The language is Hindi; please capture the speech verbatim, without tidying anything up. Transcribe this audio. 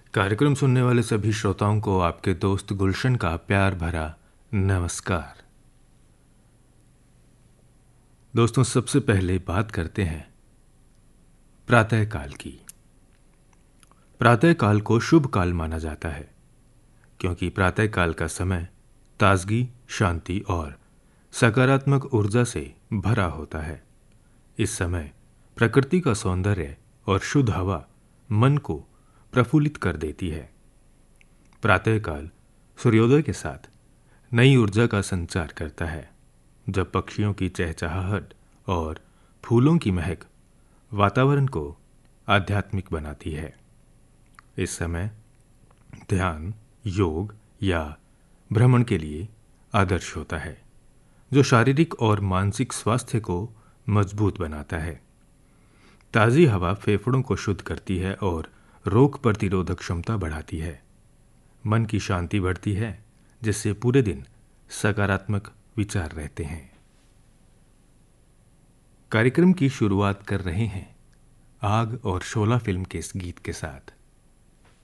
कार्यक्रम सुनने वाले सभी श्रोताओं को आपके दोस्त गुलशन का प्यार भरा नमस्कार। दोस्तों, सबसे पहले बात करते हैं प्रातःकाल की। प्रातःकाल को शुभ काल माना जाता है क्योंकि प्रातःकाल का समय ताजगी, शांति और सकारात्मक ऊर्जा से भरा होता है। इस समय प्रकृति का सौंदर्य और शुद्ध हवा मन को प्रफुल्लित कर देती है। प्रातःकाल सूर्योदय के साथ नई ऊर्जा का संचार करता है, जब पक्षियों की चहचहाहट और फूलों की महक वातावरण को आध्यात्मिक बनाती है। इस समय ध्यान, योग या भ्रमण के लिए आदर्श होता है, जो शारीरिक और मानसिक स्वास्थ्य को मजबूत बनाता है। ताज़ी हवा फेफड़ों को शुद्ध करती है और रोग प्रतिरोधक क्षमता बढ़ाती है। मन की शांति बढ़ती है, जिससे पूरे दिन सकारात्मक विचार रहते हैं। कार्यक्रम की शुरुआत कर रहे हैं आग और शोला फिल्म के इस गीत के साथ।